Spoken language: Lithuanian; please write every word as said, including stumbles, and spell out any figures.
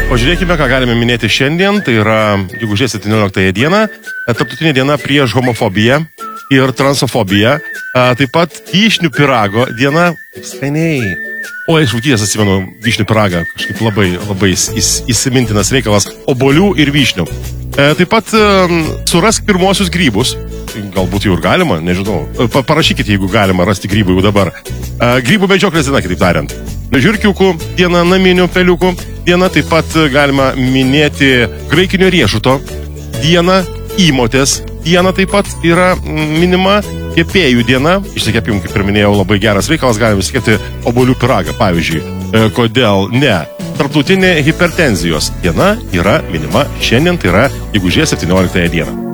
Pažiūrėkime, ką galime minėti šiandien. Tai yra gegužės septynioliktąją dieną, tarptautinė diena prieš homofobiją ir transofobiją. Taip pat vyšnių pyrago diena. Skaniai. O, iš vaikystės atsimenu vyšnių pyragą. Kažkaip labai, labai įs, įsimintinas reikalas. Obuolių ir vyšnių. Taip pat surask pirmosius grybus. Galbūt jau ir galima, nežinau. Pa, parašykite, jeigu galima rasti grybų jau dabar. Grybų medžioklės diena, kitaip tariant. Žiurkiukų diena, naminių peliukų diena. Taip pat galima minėti graikinio riešuto dieną, įmotės diena taip pat yra minima, kepėjų diena. Išsikepim, kaip ir minėjau, labai geras reikalas, galime išsikepti obuolių pyragą, pavyzdžiui. Kodėl ne? Tarptautinė hipertenzijos diena yra minima šiandien, tai yra gegužės septynioliktąją dieną.